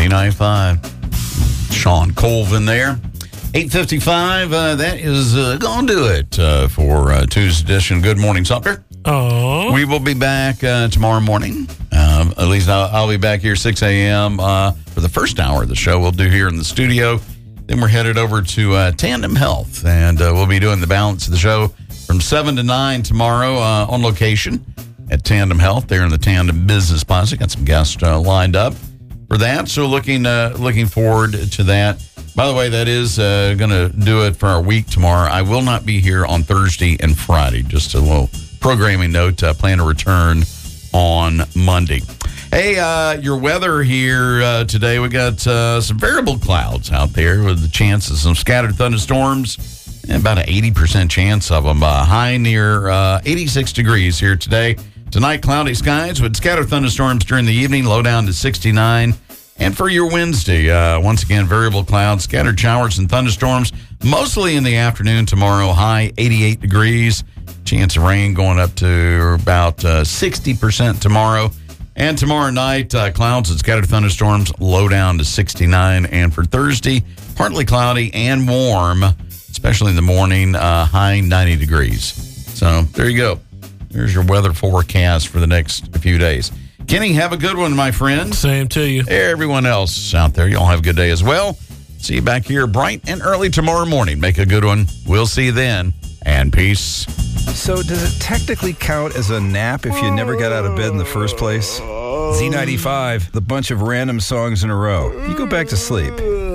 Z95. Sean Colvin there. 8:55, that is going to do it for Tuesday edition. Good morning, Sumter. Oh. We will be back tomorrow morning. At least I'll be back here 6 a.m. For the first hour of the show we'll do here in the studio. Then we're headed over to Tandem Health, and we'll be doing the balance of the show from 7 to 9 tomorrow on location at Tandem Health there in the Tandem Business Plaza. Got some guests lined up for that, so looking forward to that. By the way, that is going to do it for our week tomorrow. I will not be here on Thursday and Friday. Just a little programming note. Plan to return on Monday. Hey, your weather here today. We got some variable clouds out there with the chance of some scattered thunderstorms. And about an 80% chance of them. High near 86 degrees here today. Tonight, cloudy skies with scattered thunderstorms during the evening. Low down to 69. And for your Wednesday, once again, variable clouds, scattered showers and thunderstorms, mostly in the afternoon tomorrow, high 88 degrees. Chance of rain going up to about 60% tomorrow. And tomorrow night, clouds and scattered thunderstorms, low down to 69. And for Thursday, partly cloudy and warm, especially in the morning, high 90 degrees. So there you go. There's your weather forecast for the next few days. Kenny, have a good one, my friend. Same to you. Everyone else out there, y'all have a good day as well. See you back here bright and early tomorrow morning. Make a good one. We'll see you then. And peace. So does it technically count as a nap if you never got out of bed in the first place? Z95, the bunch of random songs in a row. You go back to sleep.